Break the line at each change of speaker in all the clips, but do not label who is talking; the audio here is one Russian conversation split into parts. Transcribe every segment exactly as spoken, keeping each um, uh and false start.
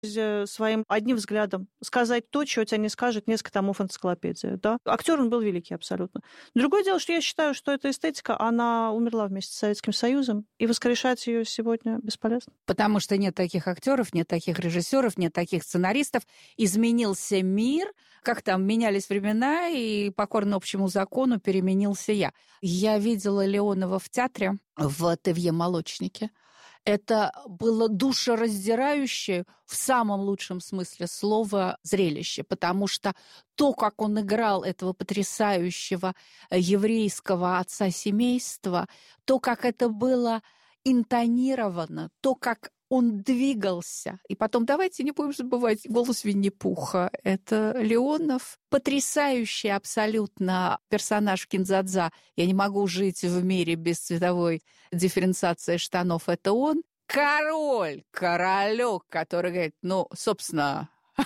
своим одним взглядом сказать то, чего тебе не скажет несколько томов энциклопедии. Да? Актер он был великий абсолютно. Другое дело, что я считаю, что эта эстетика, она умерла вместе с Советским Союзом, и воскрешать ее сегодня бесполезно.
Потому что нет таких актеров, нет таких режиссеров, нет таких сценаристов. Изменился мир, как там менялись времена, и покорно общему закону переменился я. Я видела Леонова в театре в «Тевье-молочнике». Это было душераздирающее в самом лучшем смысле слова зрелище, потому что то, как он играл этого потрясающего еврейского отца семейства, то, как это было интонировано, то, как он двигался. И потом, давайте не будем забывать, голос Винни-Пуха. Это Леонов. Потрясающий абсолютно персонаж Кинзадза. Я не могу жить в мире без цветовой дифференциации штанов. Это он. Король, королек, который говорит, ну, собственно...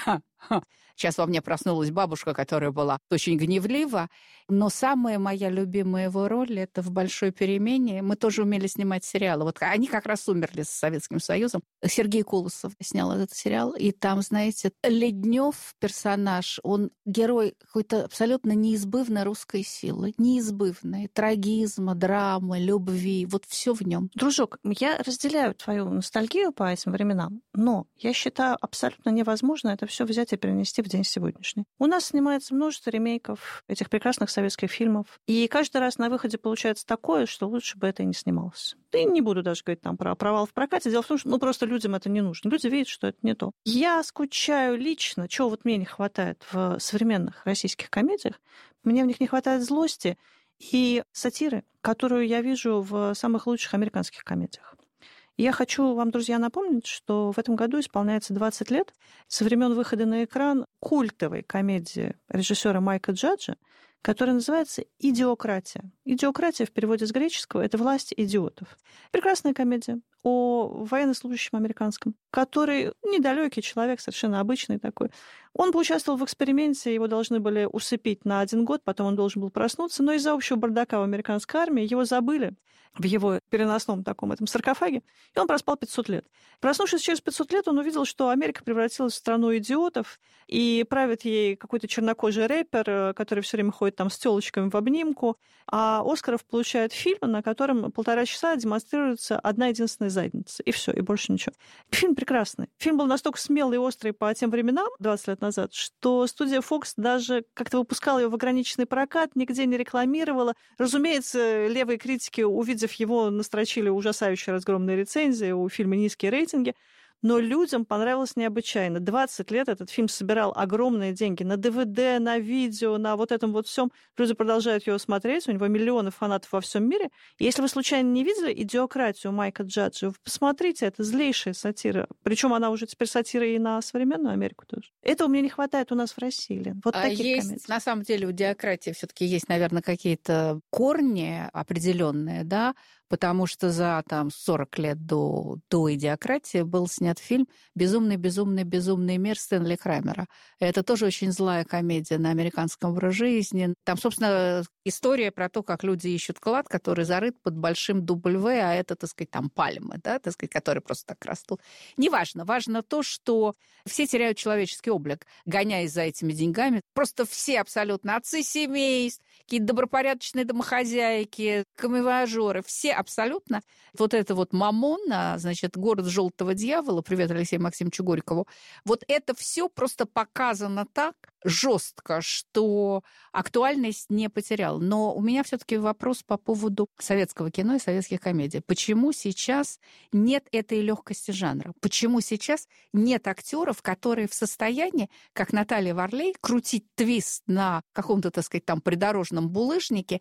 Сейчас во мне проснулась бабушка, которая была очень гневлива. Но самая моя любимая его роль – это в «Большой перемене». Мы тоже умели снимать сериалы. Вот они как раз умерли с Советским Союзом. Сергей Колосов снял этот сериал. И там, знаете, Леднев персонаж, он герой какой-то абсолютно неизбывной русской силы. Неизбывной. Трагизма, драмы, любви. Вот все в нем.
Дружок, я разделяю твою ностальгию по этим временам, но я считаю абсолютно невозможно это все взять и перенести в день сегодняшний. У нас снимается множество ремейков этих прекрасных советских фильмов, и каждый раз на выходе получается такое, что лучше бы это и не снималось. Да и не буду даже говорить там про провал в прокате. Дело в том, что ну, просто людям это не нужно. Люди видят, что это не то. Я скучаю лично, чего вот мне не хватает в современных российских комедиях. Мне в них не хватает злости и сатиры, которую я вижу в самых лучших американских комедиях. Я хочу вам, друзья, напомнить, что в этом году исполняется двадцать лет со времен выхода на экран культовой комедии режиссера Майка Джаджа, которая называется «Идиократия». «Идиократия» в переводе с греческого – это «власть идиотов». Прекрасная комедия о военнослужащем американском, который недалекий человек, совершенно обычный такой. Он поучаствовал в эксперименте, его должны были усыпить на один год, потом он должен был проснуться, но из-за общего бардака в американской армии его забыли в его переносном таком этом саркофаге, и он проспал пятьсот лет. Проснувшись через пятьсот лет, он увидел, что Америка превратилась в страну идиотов, и правит ей какой-то чернокожий рэпер, который все время ходит там с тёлочками в обнимку, а Оскаров получает фильм, на котором полтора часа демонстрируется одна единственная задница, и все, и больше ничего. Фильм прекрасный. Фильм был настолько смелый и острый по тем временам, двадцать лет назад, что студия Fox даже как-то выпускала его в ограниченный прокат, нигде не рекламировала. Разумеется, левые критики, увидев его, настрочили ужасающие разгромные рецензии, у фильма низкие рейтинги. Но людям понравилось необычайно. двадцать лет этот фильм собирал огромные деньги на ДВД, на видео, на вот этом вот всем. Люди продолжают его смотреть, у него миллионы фанатов во всем мире. И если вы случайно не видели «Идиократию» Майка Джаджа, вы посмотрите, это злейшая сатира. Причем она уже теперь сатира и на современную Америку тоже. Этого мне не хватает у нас в России, Лен. Вот
а
таких
есть,
комедий.
На самом деле, у «Идиократии» все-таки есть, наверное, какие-то корни определенные, да, потому что за там, сорок лет до, до «Идиократии» был снят фильм «Безумный, безумный, безумный мир» Стэнли Крамера. Это тоже очень злая комедия на американском образе жизни. Там, собственно, история про то, как люди ищут клад, который зарыт под большим W, а это, так сказать, там пальмы, да, так сказать, которые просто так растут. Неважно. Важно то, что все теряют человеческий облик, гоняясь за этими деньгами. Просто все абсолютно отцы семейств, какие-то добропорядочные домохозяйки, камевояжеры, все абсолютно. Вот это вот Мамона, значит, «Город желтого дьявола», привет Алексею Максимовичу Горькову, вот это все просто показано так жестко, что актуальность не потеряла. Но у меня все-таки вопрос по поводу советского кино и советских комедий. Почему сейчас нет этой легкости жанра? Почему сейчас нет актеров, которые в состоянии, как Наталья Варлей, крутить твист на каком-то, так сказать, там придорожном булыжнике?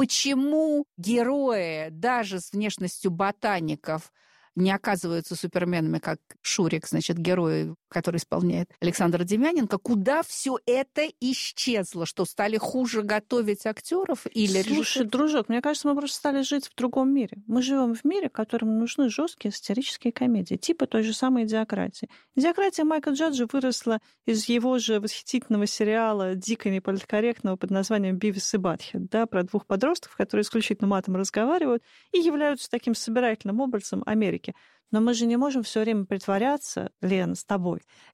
Почему герои даже с внешностью ботаников не оказываются суперменами, как Шурик, значит, герой, который исполняет Александр Демьяненко? Куда все это исчезло? Что, стали хуже готовить актеров или
Слушай,
режиссеров?
дружок, мне кажется, мы просто стали жить в другом мире. Мы живем в мире, в котором нужны жесткие сатирические комедии, типа той же самой «Идиократии». «Идиократия» Майка Джаджа выросла из его же восхитительного сериала, дико неполиткорректного, под названием «Бивис и Батхед», да, про двух подростков, которые исключительно матом разговаривают и являются таким собирательным образом Америки. Но мы же не можем все время притворяться, Лен, с тобой,